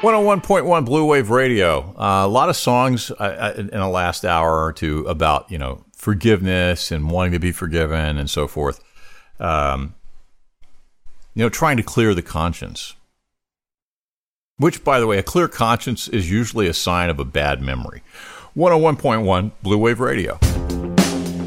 101.1 Blue Wave Radio. A lot of songs in the last hour or two about, forgiveness and wanting to be forgiven and so forth. Trying to clear the conscience. Which, by the way, a clear conscience is usually a sign of a bad memory. 101.1 Blue Wave Radio.